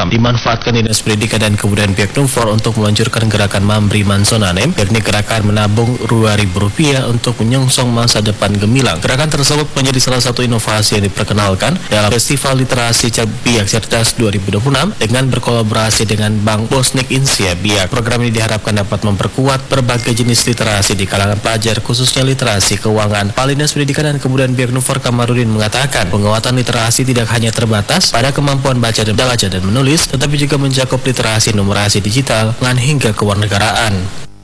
dimanfaatkan Dinas Pendidikan dan Kebudayaan pihak Numfor untuk meluncurkan gerakan Mamri Mansonanem, yakni gerakan menabung Rp2.000 untuk menyongsong masa depan gemilang. Gerakan tersebut menjadi salah satu inovasi yang diperkenalkan dalam Festival Literasi Biak Cerdas 2026 dengan berkolaborasi dengan Bank Bosnik Insia Biak. Program ini diharapkan dapat memperkuat berbagai jenis literasi di kalangan pelajar, khususnya literasi keuangan. Kepala Dinas Pendidikan dan Kebudayaan pihak Numfor Kamarudin mengatakan penguatan literasi tidak hanya terbatas pada kemampuan baca dan menulis, tetapi juga mencakup literasi numerasi digital dan hingga kewarganegaraan.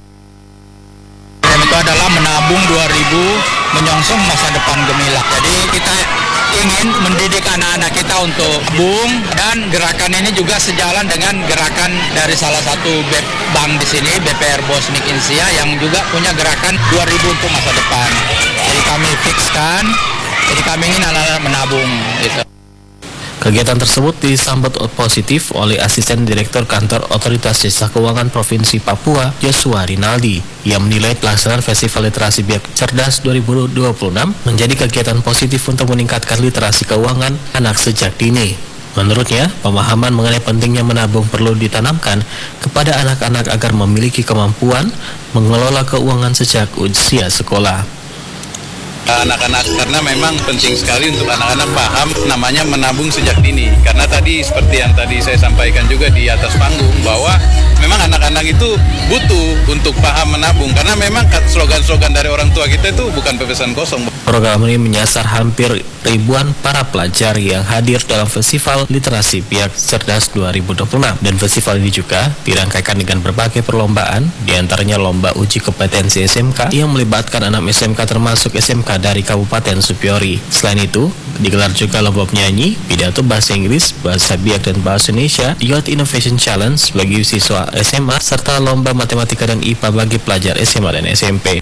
Itu adalah menabung 2.000 menyongsong masa depan gemilang. Jadi kita ingin mendidik anak-anak kita untuk tabung, dan gerakan ini juga sejalan dengan gerakan dari salah satu bank di sini, BPR Bosnik Insia, yang juga punya gerakan 2.000 untuk masa depan. Jadi kami fikskan, jadi kami ingin anak-anak menabung gitu. Kegiatan tersebut disambut positif oleh Asisten Direktur Kantor Otoritas Jasa Keuangan Provinsi Papua, Joshua Rinaldi, yang menilai pelaksanaan Festival Literasi Biak Cerdas 2026 menjadi kegiatan positif untuk meningkatkan literasi keuangan anak sejak dini. Menurutnya, pemahaman mengenai pentingnya menabung perlu ditanamkan kepada anak-anak agar memiliki kemampuan mengelola keuangan sejak usia sekolah. Anak-anak, karena memang penting sekali untuk anak-anak paham namanya menabung sejak dini, karena tadi seperti yang tadi saya sampaikan juga di atas panggung bahwa memang anak-anak itu butuh untuk paham menabung, karena memang slogan-slogan dari orang tua kita itu bukan pepesan kosong. Program ini menyasar hampir ribuan para pelajar yang hadir dalam Festival Literasi Biak Cerdas 2026, dan festival ini juga dirangkaikan dengan berbagai perlombaan, diantaranya lomba uji kompetensi SMK yang melibatkan 6 SMK termasuk SMK dari Kabupaten Supiori. Selain itu, digelar juga lomba penyanyi, pidato bahasa Inggris, bahasa Biak dan bahasa Indonesia, Youth Innovation Challenge bagi siswa SMA, serta lomba matematika dan IPA bagi pelajar SMA dan SMP.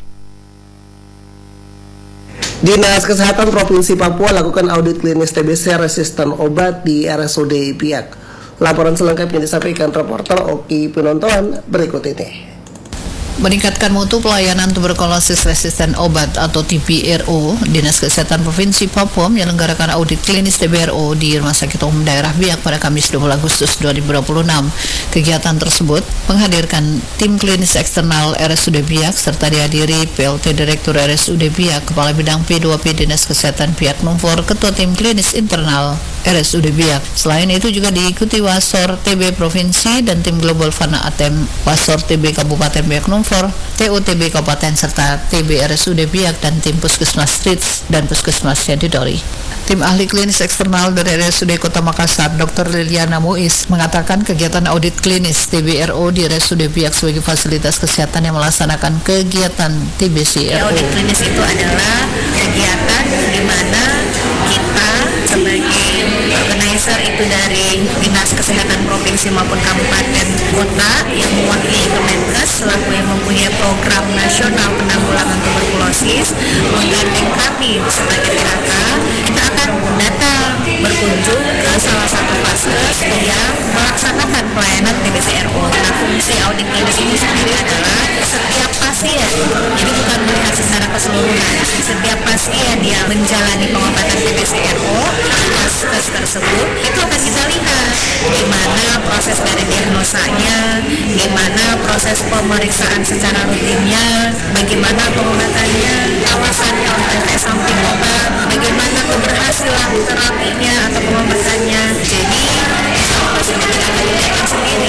Dinas Kesehatan Provinsi Papua lakukan audit klinis TBC resisten obat di RSUD Biak. Laporan selengkapnya disampaikan reporter Oki Penonton berikut ini. Meningkatkan mutu pelayanan tuberkulosis resisten obat atau TBRO, Dinas Kesehatan Provinsi Papua menyelenggarakan audit klinis TBRO di Rumah Sakit Umum Daerah Biak pada Kamis 20 Agustus 2026. Kegiatan tersebut menghadirkan tim klinis eksternal RSUD Biak serta dihadiri PLT Direktur RSUD Biak, Kepala Bidang P2P Dinas Kesehatan Biak Numfor, Ketua Tim Klinis Internal RSUD Biak. Selain itu juga diikuti Wasor TB Provinsi dan tim Global Fana Atem, Wasor TB Kabupaten Biak Numfor, TUTB Kabupaten serta TB RSUD Biak dan tim Puskesmas Streets dan Puskesmas Yadidori. Tim ahli klinis eksternal dari RSUD Kota Makassar, Dr. Liliana Muiz, mengatakan kegiatan audit klinis TBRO di RSUD Biak sebagai fasilitas kesehatan yang melaksanakan kegiatan TBCRO. Audit klinis itu adalah kegiatan di mana kita sebagai organizer itu dari Dinas Kesehatan Provinsi maupun Kabupaten Kota yang mewakili Kemenkes selaku yang mempunyai program nasional penanggulangan tuberkulosis menggandeng kami sebagai PHK, kita akan datang berkunjung ke salah satu vaskes yang melaksanakan pelayanan TBCRO. Nah, fungsi audit klinis ini sendiri adalah setiap pasien, jadi bukan melihat secara keseluruhan, setiap pasien yang menjalani pengobatan TBCRO vaskes tersebut itu akan kita lihat gimana proses dari diagnosanya, gimana proses pemeriksaan secara rutinnya, bagaimana pengobatannya, awasannya oleh efek samping obat, bagaimana keberhasilan terapinya atau pengobatannya. Jadi pasien tidak akan dilihatkan sendiri,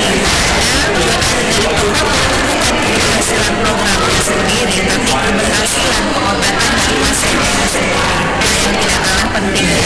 dari program keberhasilan programnya sendiri, tapi keberhasilan pengobatan dari pasiennya sendiri. Yang tidak kalah pentingnya,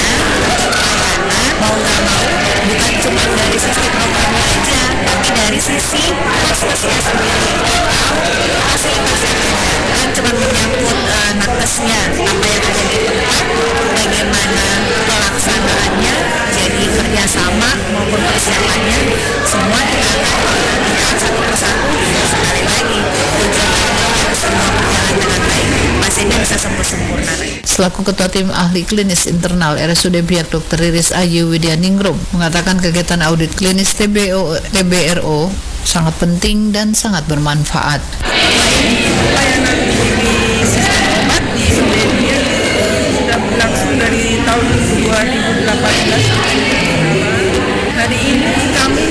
mau nggak mau bukan cuma dari sisi programnya aja, tapi dari sisi vaskesnya sendiri atau fasilitasnya, kan cuma menyangkut nakesnya, apa yang ada di tempat, bagaimana pelaksanaannya, jadi kerjasama maupun persiapannya semua kita lihat satu persatu. Sekali lagi tujuannya semua berjalan dengan baik, pasiennya bisa sembuh sempurna. Selaku Ketua Tim Ahli Klinis Internal RSUD Biak, Dr. Riris Ayu Widyaningrum mengatakan kegiatan audit klinis TBRO sangat penting dan sangat bermanfaat. Pelayanan di sistem obat di sebenarnya sudah berlangsung dari tahun 2018